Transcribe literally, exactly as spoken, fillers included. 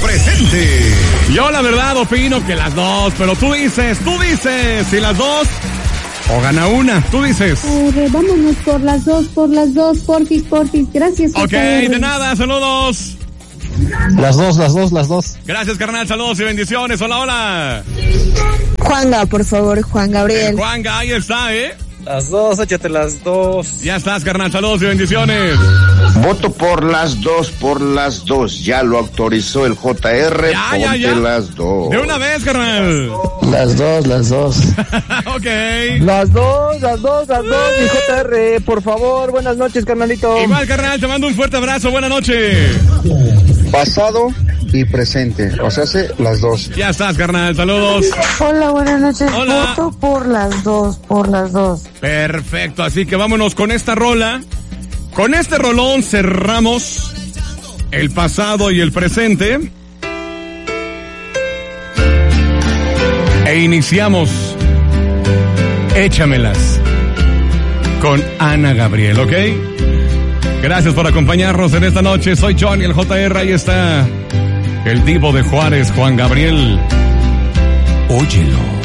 presente. Yo la verdad opino que las dos, pero tú dices, tú dices, si las dos o gana una, tú dices. Eh, vámonos por las dos, por las dos, porfis, porfis, gracias. Ok, de nada, saludos. Las dos, las dos, las dos. Gracias, carnal, saludos y bendiciones. Hola, hola. Juanga, por favor, Juan Gabriel. Eh, Juanga, ahí está, ¿eh? Las dos, échate las dos. Ya estás, carnal, saludos y bendiciones. Voto por las dos, por las dos. Ya lo autorizó el J R. Ya, ponte ya, ya. las dos. De una vez, carnal. Las dos, las dos. Ok. Las dos, las dos, las dos, mi J R. Por favor, buenas noches, carnalito. Igual, carnal, te mando un fuerte abrazo. Buenas noches. Pasado y presente. O sea, hace las dos. Ya estás, carnal, saludos. Hola, buenas noches. Hola. Voto por las dos, por las dos. Perfecto, así que vámonos con esta rola. Con este rolón cerramos el pasado y el presente. E iniciamos Échamelas con Ana Gabriel, ¿ok? Gracias por acompañarnos en esta noche. Soy Johnny, el J R. Ahí está el divo de Juárez, Juan Gabriel. Óyelo.